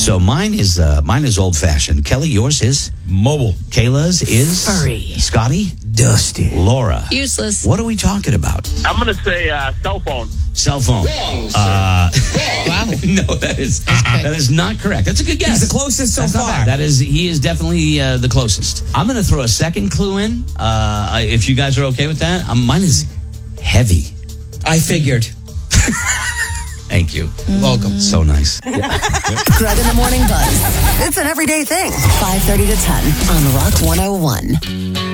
So mine is old-fashioned. Kelly, yours is? Mobile. Kayla's is? Furry. Scotty? Dusty. Laura? Useless. What are we talking about? I'm going to say cell phone. Cell phone. Wrong, sir. Wow. No, that is not correct. That's a good guess. He's the closest so That's not far. bad. He is definitely the closest. I'm going to throw a second clue in, if you guys are okay with that. Mine is heavy. I figured. Thank you. Welcome. So nice. Greg in the Morning Buzz. It's an everyday thing. 5:30 to 10 on Rock 101.